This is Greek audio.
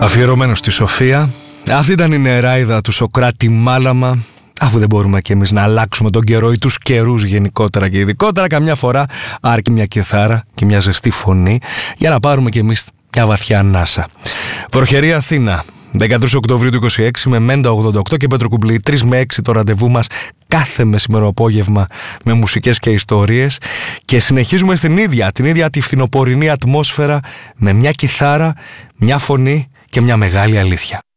Αφιερωμένο στη Σοφία. Αυτή ήταν η νεράιδα του Σωκράτη Μάλαμα. Αφού δεν μπορούμε κι εμείς να αλλάξουμε τον καιρό ή τους καιρούς γενικότερα και ειδικότερα, καμιά φορά άρκει μια κιθάρα και μια ζεστή φωνή για να πάρουμε κι εμείς μια βαθιά ανάσα. Βροχερή Αθήνα, 13 Οκτωβρίου του 26 με Μέντα 88 και Πέτρο Κουμπλή, 3 με 6 το ραντεβού μας κάθε μεσημερό απόγευμα με μουσικές και ιστορίες, και συνεχίζουμε στην την ίδια τη φθινοπορεινή ατμόσφαιρα με μια κιθάρα, μια φωνή και μια μεγάλη αλήθεια.